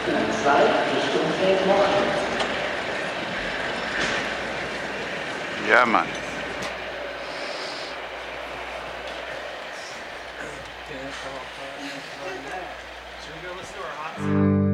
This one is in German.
U2 Richtung Feldmochen. Ja, Mann. Should we go listen to our hot